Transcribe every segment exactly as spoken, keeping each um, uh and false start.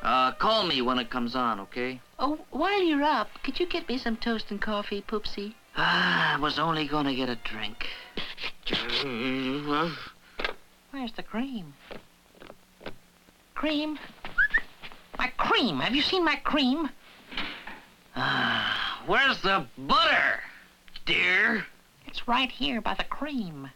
Uh, call me when it comes on, okay? Oh, while you're up, could you get me some toast and coffee, Poopsie? Ah, I was only gonna get a drink. Where's the cream? Cream? My cream! Have you seen my cream? Ah, where's the butter, dear? It's right here by the cream.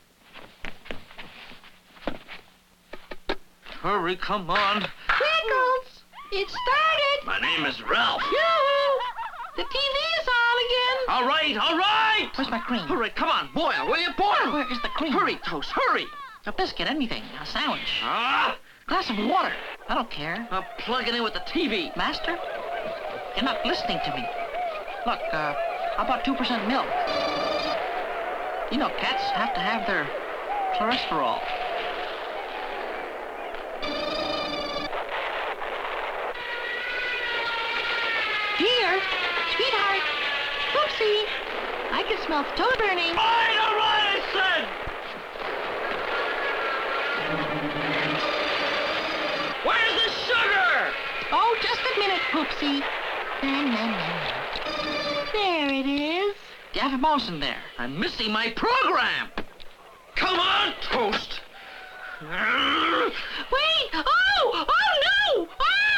Hurry, come on. Pickles! It started! My name is Ralph. Yoo-hoo! The T V is on again! All right, all right! Where's my cream? Hurry, come on, boil, will you? Boil! Where is the cream? Hurry, Toast, hurry! A biscuit, anything. A sandwich. Ah! Glass of water. I don't care. Uh, plug it in with the T V. Master? You're not listening to me. Look, uh, how about two percent milk? You know, cats have to have their cholesterol. Dear, sweetheart, Poopsie, I can smell the toast burning. All right, all right, I said! Where's the sugar? Oh, just a minute, Poopsie. Nom, nom, nom. There it is. You have a mouse in there. I'm missing my program. Come on, Toast. Wait! Oh! Oh, no! Ah!